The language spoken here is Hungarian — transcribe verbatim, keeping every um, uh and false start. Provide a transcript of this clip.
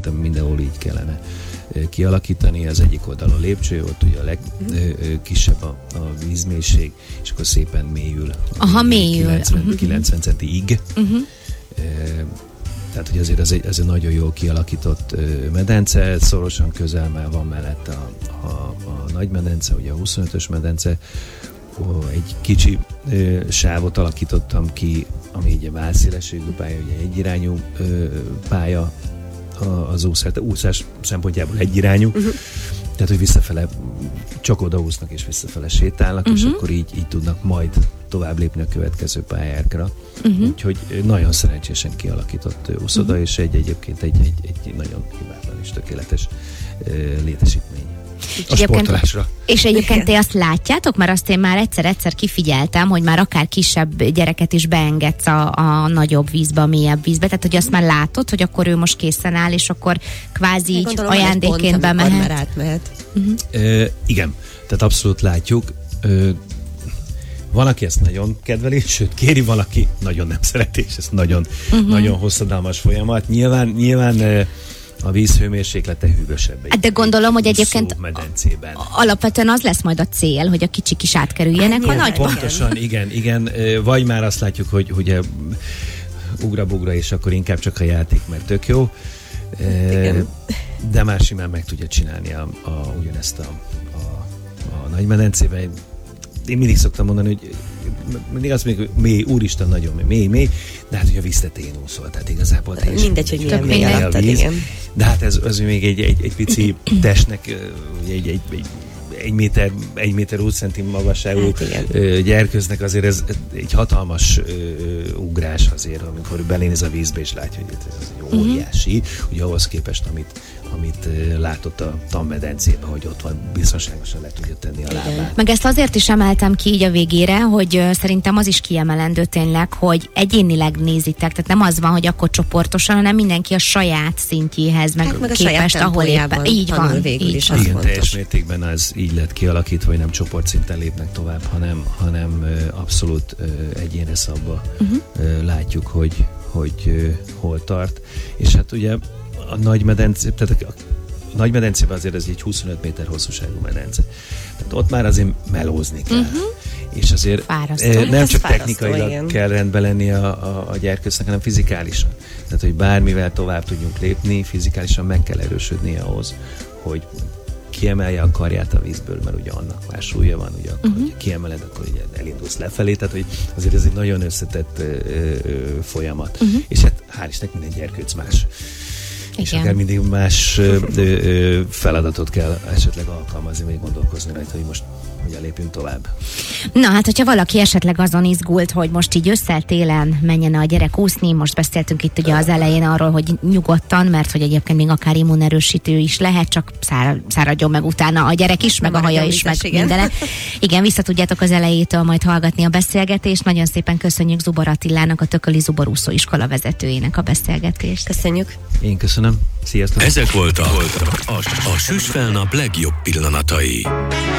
szerintem mindenhol így kellene kialakítani. Az egyik oldalon lépcső, ott ugye a legkisebb a, a vízmélység, és akkor szépen mélyül. Aha, mélyül. kilencven, uh-huh. kilencven centiig. Uh-huh. Tehát, hogy azért ez egy, ez egy nagyon jól kialakított medence, szorosan közel már van mellett a, a, a nagy medence, ugye a huszonötös medence. Egy kicsi ö, sávot alakítottam ki, ami egy válszélességű pálya, ugye egyirányú ö, pálya az úszás, úszás szempontjából egyirányú, uh-huh. tehát, hogy visszafele csak oda úsznak és visszafele sétálnak, uh-huh. és akkor így, így tudnak majd tovább lépni a következő pályákra. Uh-huh. Úgyhogy nagyon szerencsésen kialakított úszoda, uh-huh. és egy egyébként egy, egy, egy nagyon hibátlan és tökéletes ö, létesítmény. A sportolásra. És egyébként ti azt látjátok, mert azt én már egyszer-egyszer kifigyeltem, hogy már akár kisebb gyereket is beengedsz a, a nagyobb vízbe, a mélyebb vízbe, tehát hogy azt már látod, hogy akkor ő most készen áll, és akkor kvázi így gondolom, ajándékként bemehet. Már átmehet. Uh-huh. E, igen, tehát abszolút látjuk. E, van, aki ezt nagyon kedveli, sőt kéri, valaki nagyon nem szereti, és ez nagyon, uh-huh. nagyon hosszadalmas folyamat. Nyilván, nyilván a víz hőmérséklete hűvösebb. Hát de gondolom, hogy egyébként medencében. Alapvetően az lesz majd a cél, hogy a kicsik is átkerüljenek hát, a nagyba. Pontosan, igen, igen. Vagy már azt látjuk, hogy ugye ugra-bugra, és akkor inkább csak a játék, mert tök jó. Igen. De már simán meg tudja csinálni a, a, ugyanezt a, a, a nagy medencében. Én mindig szoktam mondani, hogy mindig azt mondjuk, hogy mély, úristen, nagyon mély, mély, mély, de hát, hogy a víz tetején úszol, tehát igazából teljesen mindegy, hogy milyen mély alattad, igen. De hát ez, ez még egy, egy, egy pici testnek, egy, egy, egy, egy méter, egy méter húsz centi magasságú hát gyerkőznek azért ez egy hatalmas uh, ugrás azért, amikor belénéz a vízbe, és látja, hogy ez egy óriási, uh-huh. ugye ahhoz képest, amit amit uh, látott a tanmedencében, hogy ott van, biztonságosan le tudja tenni a lábát. Meg ezt azért is emeltem ki így a végére, hogy uh, szerintem az is kiemelendő tényleg, hogy egyénileg nézitek, tehát nem az van, hogy akkor csoportosan, hanem mindenki a saját szintjéhez, meg, hát meg képest, ahol éppen. Így van. Végül így is van. Igen, teljes mértékben ez így lett kialakítva, hogy nem csoportszinten lépnek tovább, hanem, hanem uh, abszolút uh, egyénre szabva uh-huh. uh, látjuk, hogy, hogy uh, hol tart. És hát ugye a nagy medence, tehát a, a nagy medencében azért ez egy huszonöt méter hosszúságú medence. Tehát ott már azért melózni kell. Uh-huh. És azért fárasztó. nem ez csak fárasztó, technikailag igen. kell rendben lenni a, a, a gyerkőcnek, hanem fizikálisan. Tehát, hogy bármivel tovább tudjunk lépni, fizikálisan meg kell erősödni ahhoz, hogy kiemelje a karját a vízből, mert ugye annak már súlya van, ugye akkor, uh-huh. hogyha kiemeled, akkor ugye elindulsz lefelé, tehát hogy azért ez egy nagyon összetett ö, ö, folyamat. Uh-huh. És hát hál' Istennek minden gyerkőc más. És akár mindig más ö, ö, feladatot kell esetleg alkalmazni, vagy gondolkozni rajta, hogy most hogyan lépjünk tovább. Na hát, hogyha valaki esetleg azon izgult, hogy most így ősszel, télen menjen a gyerek úszni, most beszéltünk itt ugye az elején arról, hogy nyugodtan, mert hogy egyébként még akár immunerősítő is lehet, csak szár, száradjon meg utána a gyerek is, meg a haja is, meg mindene. Igen, vissza tudjátok az elejétől majd hallgatni a beszélgetést. Nagyon szépen köszönjük Zubar Attilának, a Tököli Zuborúszó iskola vezetőjének a beszélgetést. Köszönjük. Én köszönöm. Sziasztok. Ezek voltak a, a, a Süsfelnap legjobb pillanatai.